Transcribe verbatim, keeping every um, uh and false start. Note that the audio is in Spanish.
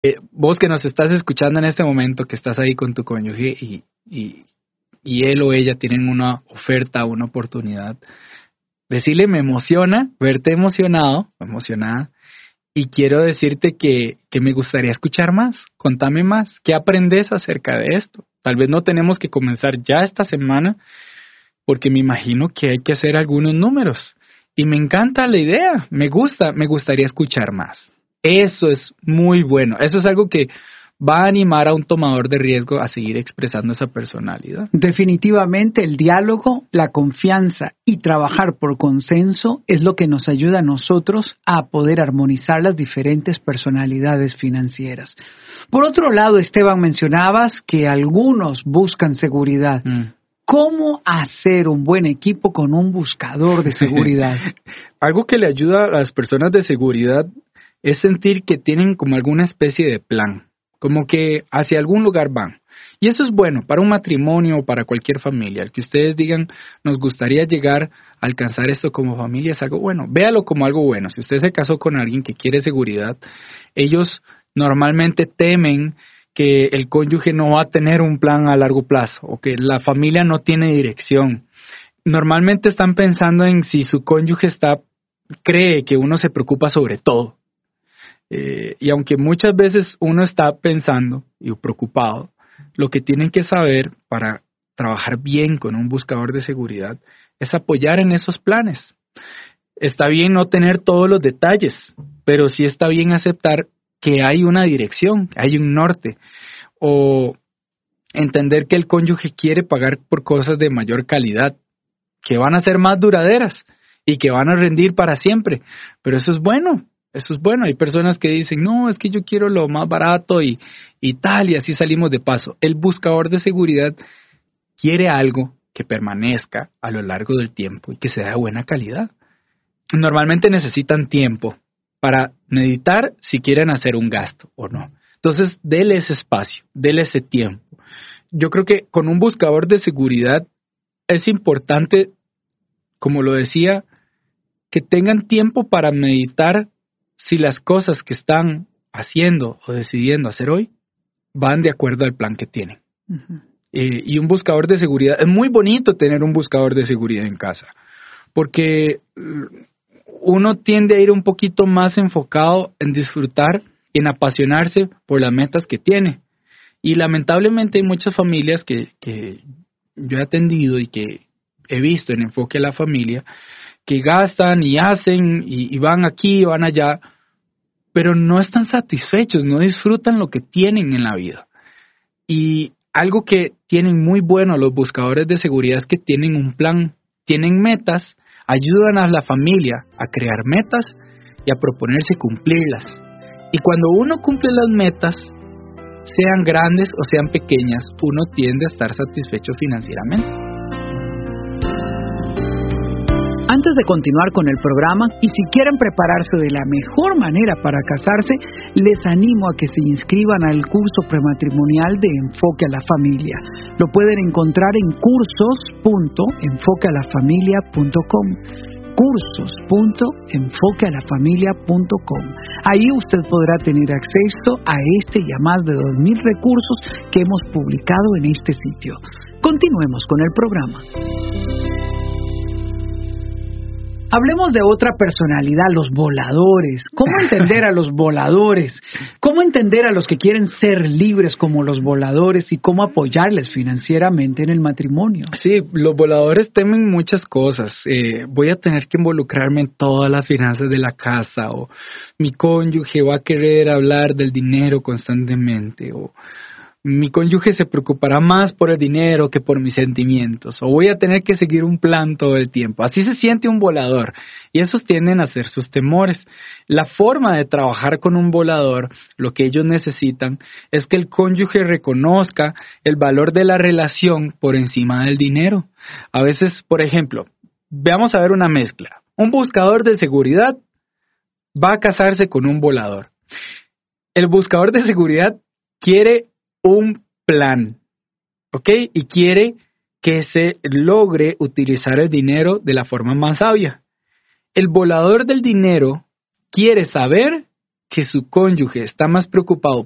Vos que nos estás escuchando en este momento, que estás ahí con tu cónyuge y, y, y él o ella tienen una oferta, una oportunidad, decirle, me emociona verte emocionado, emocionada, y quiero decirte que, que me gustaría escuchar más. Contame más. ¿Qué aprendes acerca de esto? Tal vez no tenemos que comenzar ya esta semana, porque me imagino que hay que hacer algunos números. Y me encanta la idea, me gusta, me gustaría escuchar más. Eso es muy bueno. Eso es algo que va a animar a un tomador de riesgo a seguir expresando esa personalidad. Definitivamente el diálogo, la confianza y trabajar por consenso es lo que nos ayuda a nosotros a poder armonizar las diferentes personalidades financieras. Por otro lado, Esteban, mencionabas que algunos buscan seguridad. Mm. ¿Cómo hacer un buen equipo con un buscador de seguridad? Algo que le ayuda a las personas de seguridad es sentir que tienen como alguna especie de plan, como que hacia algún lugar van. Y eso es bueno para un matrimonio o para cualquier familia. El que ustedes digan, nos gustaría llegar a alcanzar esto como familia, es algo bueno. Véalo como algo bueno. Si usted se casó con alguien que quiere seguridad, ellos normalmente temen que el cónyuge no va a tener un plan a largo plazo o que la familia no tiene dirección. Normalmente están pensando en si su cónyuge está, cree que uno se preocupa sobre todo. Eh, y aunque muchas veces uno está pensando y preocupado, lo que tienen que saber para trabajar bien con un buscador de seguridad es apoyar en esos planes. Está bien no tener todos los detalles, pero sí está bien aceptar que hay una dirección, que hay un norte, o entender que el cónyuge quiere pagar por cosas de mayor calidad, que van a ser más duraderas y que van a rendir para siempre, pero eso es bueno. Eso es bueno. Hay personas que dicen, no, es que yo quiero lo más barato y, y tal, y así salimos de paso. El buscador de seguridad quiere algo que permanezca a lo largo del tiempo y que sea de buena calidad. Normalmente necesitan tiempo para meditar si quieren hacer un gasto o no. Entonces, dele ese espacio, dele ese tiempo. Yo creo que con un buscador de seguridad es importante, como lo decía, que tengan tiempo para meditar si las cosas que están haciendo o decidiendo hacer hoy van de acuerdo al plan que tienen. Uh-huh. Eh, y un buscador de seguridad, es muy bonito tener un buscador de seguridad en casa, porque uno tiende a ir un poquito más enfocado en disfrutar y en apasionarse por las metas que tiene. Y lamentablemente hay muchas familias que, que yo he atendido y que he visto en Enfoque a la Familia, que gastan y hacen y, y van aquí y van allá, pero no están satisfechos, no disfrutan lo que tienen en la vida. Y algo que tienen muy bueno los buscadores de seguridad es que tienen un plan, tienen metas, ayudan a la familia a crear metas y a proponerse cumplirlas. Y cuando uno cumple las metas, sean grandes o sean pequeñas, uno tiende a estar satisfecho financieramente. Antes de continuar con el programa, y si quieren prepararse de la mejor manera para casarse, les animo a que se inscriban al curso prematrimonial de Enfoque a la Familia. Lo pueden encontrar en cursos punto enfoque a la familia punto com. cursos punto enfoque a la familia punto com. Ahí usted podrá tener acceso a este y a más de dos mil recursos que hemos publicado en este sitio. Continuemos con el programa. Hablemos de otra personalidad, los voladores. ¿Cómo entender a los voladores? ¿Cómo entender a los que quieren ser libres como los voladores y cómo apoyarles financieramente en el matrimonio? Sí, los voladores temen muchas cosas. Eh, voy a tener que involucrarme en todas las finanzas de la casa, o mi cónyuge va a querer hablar del dinero constantemente, o mi cónyuge se preocupará más por el dinero que por mis sentimientos, o voy a tener que seguir un plan todo el tiempo. Así se siente un volador, y esos tienden a ser sus temores. La forma de trabajar con un volador, lo que ellos necesitan, es que el cónyuge reconozca el valor de la relación por encima del dinero. A veces, por ejemplo, veamos a ver una mezcla. Un buscador de seguridad va a casarse con un volador. El buscador de seguridad quiere un plan, ¿ok? Y quiere que se logre utilizar el dinero de la forma más sabia. El volador del dinero quiere saber que su cónyuge está más preocupado